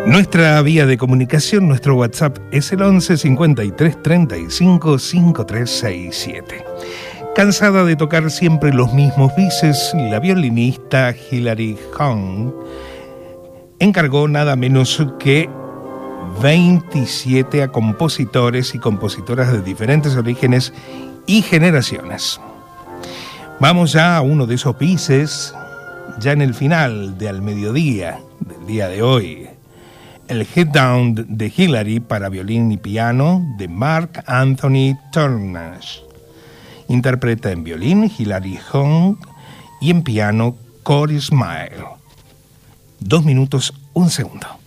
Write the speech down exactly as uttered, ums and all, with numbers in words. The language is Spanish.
Nuestra vía de comunicación, nuestro WhatsApp es el once cincuenta y tres treinta y cinco cincuenta y tres sesenta y siete. Cansada de tocar siempre los mismos bises, la violinista Hilary Hahn encargó nada menos que veintisiete a compositores y compositoras de diferentes orígenes y generaciones. Vamos ya a uno de esos bises, ya en el final de Al Mediodía del día de hoy. El Head Down de Hilary para violín y piano de Mark Anthony Turner. Interpreta en violín Hilary Hahn y en piano Cory Smile. Dos minutos, un segundo.